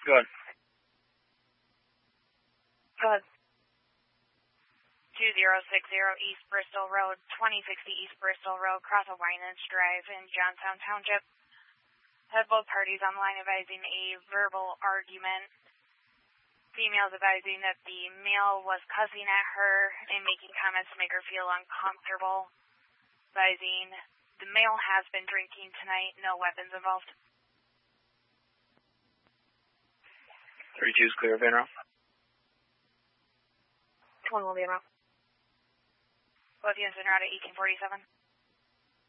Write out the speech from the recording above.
Go ahead. Go ahead. 2060 East Bristol Road, 2060 East Bristol Road, cross a Winans Drive in Johnstown Township. Had both parties on the line advising a verbal argument. Females advising that the male was cussing at her and making comments to make her feel uncomfortable. Advising the male has been drinking tonight, no weapons involved. 32 is clear, Van Route. 21 Van Route. Both units en route at 1847.